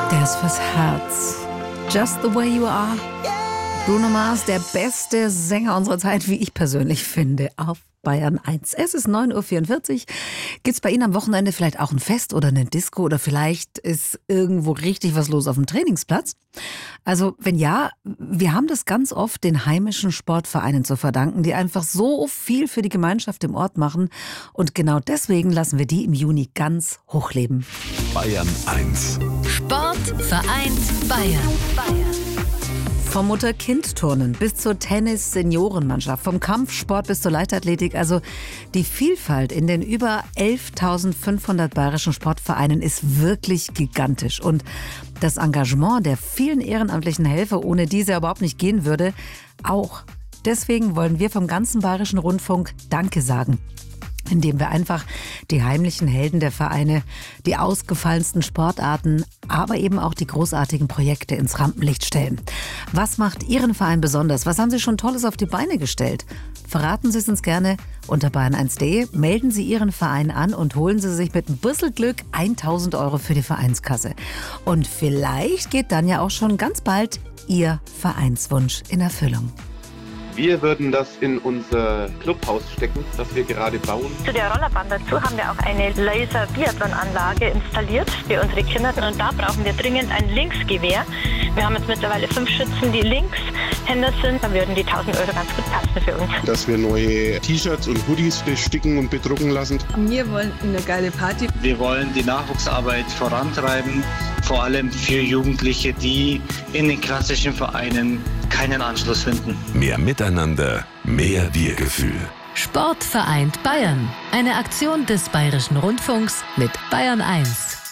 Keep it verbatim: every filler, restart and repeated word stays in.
Der ist fürs Herz. Just the way you are. Bruno Mars, der beste Sänger unserer Zeit, wie ich persönlich finde, auf Bayern eins. Es ist neun Uhr vierundvierzig. Gibt's bei Ihnen am Wochenende vielleicht auch ein Fest oder eine Disco oder vielleicht ist irgendwo richtig was los auf dem Trainingsplatz? Also wenn ja, wir haben das ganz oft den heimischen Sportvereinen zu verdanken, die einfach so viel für die Gemeinschaft im Ort machen. Und genau deswegen lassen wir die im Juni ganz hochleben. Bayern eins. Sport vereint Bayern. Bayern. Vom Mutter-Kind-Turnen bis zur Tennis-Seniorenmannschaft, vom Kampfsport bis zur Leichtathletik. Also die Vielfalt in den über elftausendfünfhundert bayerischen Sportvereinen ist wirklich gigantisch. Und das Engagement der vielen ehrenamtlichen Helfer, ohne die es ja überhaupt nicht gehen würde, auch. Deswegen wollen wir vom ganzen Bayerischen Rundfunk Danke sagen, indem wir einfach die heimlichen Helden der Vereine, die ausgefallensten Sportarten, aber eben auch die großartigen Projekte ins Rampenlicht stellen. Was macht Ihren Verein besonders? Was haben Sie schon Tolles auf die Beine gestellt? Verraten Sie es uns gerne unter bayern eins punkt de. Melden Sie Ihren Verein an und holen Sie sich mit ein bisschen Glück tausend Euro für die Vereinskasse. Und vielleicht geht dann ja auch schon ganz bald Ihr Vereinswunsch in Erfüllung. Wir würden das in unser Clubhaus stecken, das wir gerade bauen. Zu der Rollerbahn dazu haben wir auch eine Laser-Biathlon-Anlage installiert für unsere Kinder. Und da brauchen wir dringend ein Linksgewehr. Wir haben jetzt mittlerweile fünf Schützen, die Linkshänder sind. Dann würden die tausend Euro ganz gut passen für uns. Dass wir neue T-Shirts und Hoodies besticken und bedrucken lassen. Wir wollen eine geile Party. Wir wollen die Nachwuchsarbeit vorantreiben, vor allem für Jugendliche, die in den klassischen Vereinen keinen Anschluss finden. Mehr Miteinander, mehr Wir-Gefühl. Sport vereint Bayern. Eine Aktion des Bayerischen Rundfunks mit Bayern eins.